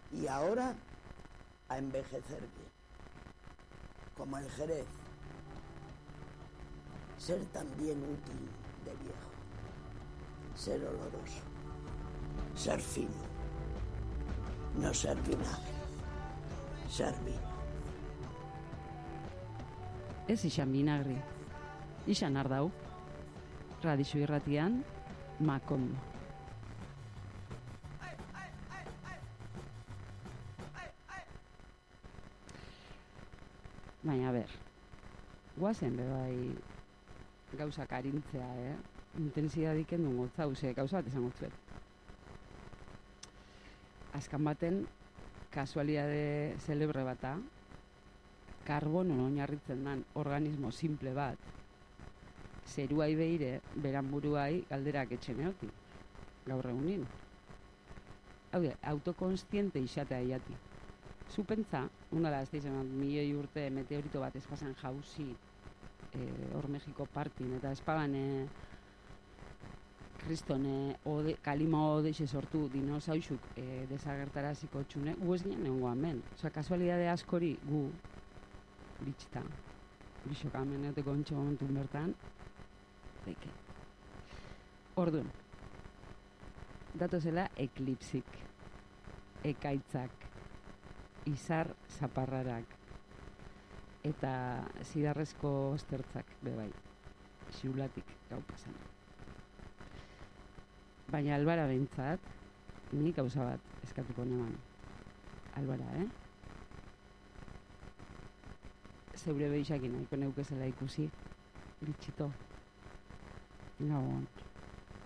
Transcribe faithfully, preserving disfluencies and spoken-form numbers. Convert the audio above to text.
y ahora a envejecer bien, como el Jerez, ser también útil de viejo, ser oloroso, ser fino, no ser vinagre, ser vino. Ez izan binagri, izan ardau, Radixu Irratian, Makondo. Baina, ber, guazen bebai gauzak arintzea, eh? Intensidadik endun gotzau, ze gauza bat esan gotzuet. Azkan baten, kasualidade celebre bata, karbono oinarritzen dan organismo simple bat, zeruai beire, beran buruai galderak etxen eoti, gaur egunin. Hau de, autokonstiente izatea iati. Zupentza, unala ez daizen milioi urte meteorito bat espasan jauzi hor e, Mexiko partin, eta espagan e, kriston e, ode, kalima odeixe sortu dinosauzuk e, desagertaraziko txune, gu ez ginen egon goamen. Osa, kasualidade askori gu, bitxita, bixok amen euteko ontsa momentun bertan, deke. Orduan, datozela eklipsik, ekaitzak, izar zaparrarak, eta zidarrezko ostertzak, bebai, xiulatik gau pasan. Baina Albara behintzat, nik gauza bat eskatuko neban. Albara, eh? Zeure behisakin nahiko neukezela ikusi, bitxito. Gabon.